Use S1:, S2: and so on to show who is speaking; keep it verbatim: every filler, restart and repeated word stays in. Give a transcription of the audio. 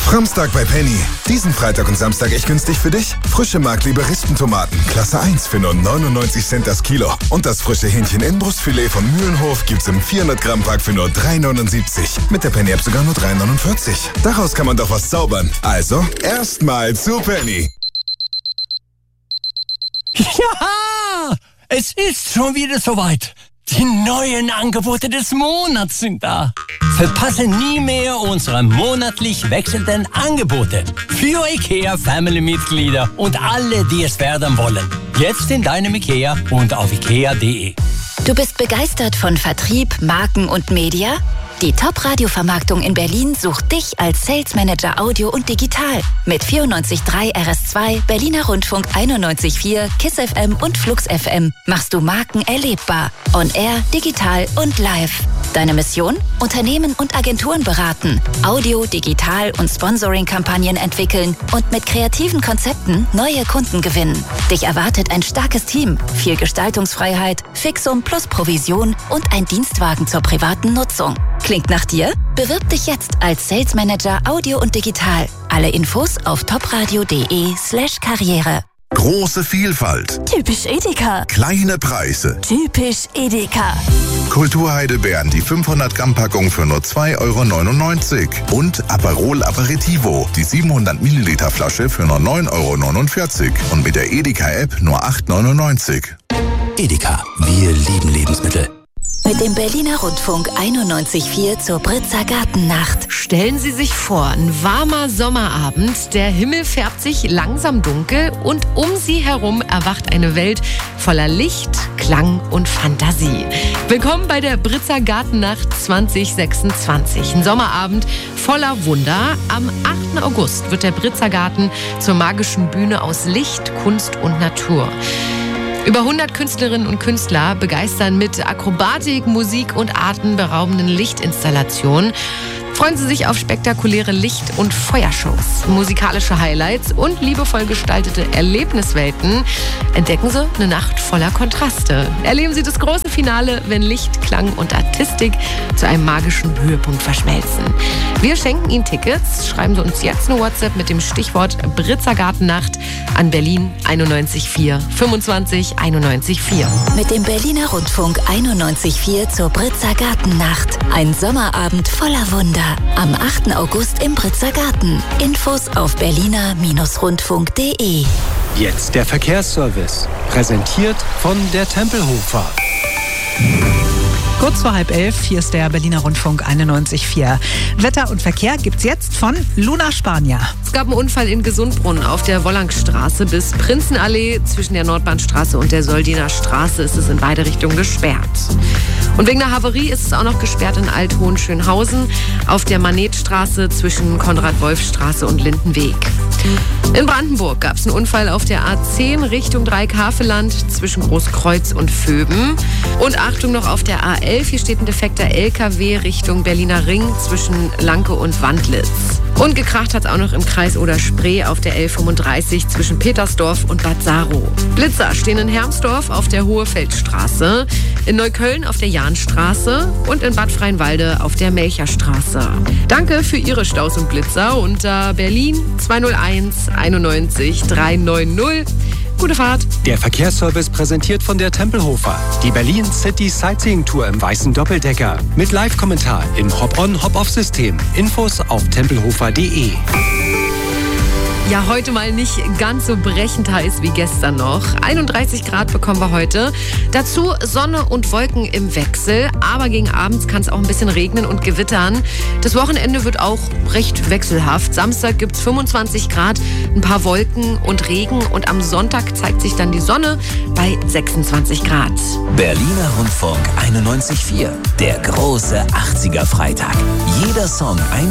S1: Framstag bei Penny. Diesen Freitag und Samstag echt günstig für dich? Frische Mark-Liberistentomaten, Klasse eins für nur neunundneunzig Cent das Kilo. Und das frische Hähnchen-Inbrustfilet von Mühlenhof gibt's im vierhundert Gramm Pack für nur drei neunundsiebzig. Mit der Penny-App sogar nur drei neunundvierzig. Daraus kann man doch was zaubern. Also, erstmal zu Penny.
S2: Ja, es ist schon wieder soweit. Die neuen Angebote des Monats sind da. Verpasse nie mehr unsere monatlich wechselnden Angebote für IKEA Family-Mitglieder und alle, die es werden wollen. Jetzt in deinem IKEA und auf ikea punkt de.
S3: Du bist begeistert von Vertrieb, Marken und Media? Die Top-Radio-Vermarktung in Berlin sucht dich als Sales Manager Audio und Digital. Mit vierundneunzig Komma drei R S zwei, Berliner Rundfunk einundneunzig Komma vier, KISS F M und Flux F M machst du Marken erlebbar. On Air, digital und live. Deine Mission? Unternehmen und Agenturen beraten, Audio, Digital und Sponsoring-Kampagnen entwickeln und mit kreativen Konzepten neue Kunden gewinnen. Dich erwartet ein starkes Team, viel Gestaltungsfreiheit, Fixum plus Provision und ein Dienstwagen zur privaten Nutzung. Klingt nach dir? Bewirb dich jetzt als Sales Manager Audio und Digital. Alle Infos auf topradio punkt de slash karriere.
S4: Große Vielfalt.
S3: Typisch Edeka.
S4: Kleine Preise.
S3: Typisch Edeka.
S4: Kulturheidelbeeren, die fünfhundert Gramm Packung für nur zwei Euro neunundneunzig. Und Aperol Aperitivo, die siebenhundert Milliliter Flasche für nur neun Euro neunundvierzig. Und mit der Edeka-App nur acht Euro neunundneunzig.
S2: Edeka, wir lieben Lebensmittel.
S3: Mit dem Berliner Rundfunk einundneunzig Komma vier zur Britzer Gartennacht.
S5: Stellen Sie sich vor, ein warmer Sommerabend, der Himmel färbt sich langsam dunkel und um Sie herum erwacht eine Welt voller Licht, Klang und Fantasie. Willkommen bei der Britzer Gartennacht zwanzig sechsundzwanzig. Ein Sommerabend voller Wunder. Am achten August wird der Britzer Garten zur magischen Bühne aus Licht, Kunst und Natur. Über hundert Künstlerinnen und Künstler begeistern mit Akrobatik, Musik und atemberaubenden Lichtinstallationen. Freuen Sie sich auf spektakuläre Licht- und Feuershows, musikalische Highlights und liebevoll gestaltete Erlebniswelten. Entdecken Sie eine Nacht voller Kontraste. Erleben Sie das große Finale, wenn Licht, Klang und Artistik zu einem magischen Höhepunkt verschmelzen. Wir schenken Ihnen Tickets. Schreiben Sie uns jetzt eine WhatsApp mit dem Stichwort Britzer Gartennacht an Berlin einundneunzig Komma vier fünfundzwanzig einundneunzig Komma vier.
S3: Mit dem Berliner Rundfunk einundneunzig Komma vier zur Britzer Gartennacht. Ein Sommerabend voller Wunder. Am achten August im Britzer Garten. Infos auf berliner Rundfunk punkt de.
S6: Jetzt der Verkehrsservice. Präsentiert von der Tempelhofer.
S7: Kurz vor halb elf, hier ist der Berliner Rundfunk einundneunzig Komma vier. Wetter und Verkehr gibt's jetzt von Luna Spanier.
S5: Es gab einen Unfall in Gesundbrunn auf der Wollankstraße bis Prinzenallee. Zwischen der Nordbahnstraße und der Soldiner Straße ist es in beide Richtungen gesperrt. Und wegen der Havarie ist es auch noch gesperrt in Alt-Hohenschönhausen auf der Manetstraße zwischen Konrad-Wolf-Straße und Lindenweg. In Brandenburg gab es einen Unfall auf der A zehn Richtung Dreieck-Havelland zwischen Großkreuz und Vöben. Und Achtung noch auf der A elf, hier steht ein defekter L K W Richtung Berliner Ring zwischen Lanke und Wandlitz. Und gekracht hat es auch noch im Kreis Oder-Spree auf der L fünfunddreißig zwischen Petersdorf und Bad Saro. Blitzer stehen in Hermsdorf auf der Hohefeldstraße, in Neukölln auf der Jahnstraße und in Bad Freienwalde auf der Melcherstraße. Danke für Ihre Staus und Blitzer unter Berlin zwei null eins einundneunzig dreihundertneunzig. Gute Fahrt.
S6: Der Verkehrsservice präsentiert von der Tempelhofer. Die Berlin City Sightseeing Tour im weißen Doppeldecker. Mit Live-Kommentar im Hop-on, Hop-off-System. Infos auf tempelhofer punkt de.
S5: Ja, heute mal nicht ganz so brechend heiß wie gestern noch. einunddreißig Grad bekommen wir heute. Dazu Sonne und Wolken im Wechsel. Aber gegen abends kann es auch ein bisschen regnen und gewittern. Das Wochenende wird auch recht wechselhaft. Samstag gibt es fünfundzwanzig Grad, ein paar Wolken und Regen. Und am Sonntag zeigt sich dann die Sonne bei sechsundzwanzig Grad.
S2: Berliner Rundfunk einundneunzig Komma vier. Der große achtziger Freitag. Jeder Song ein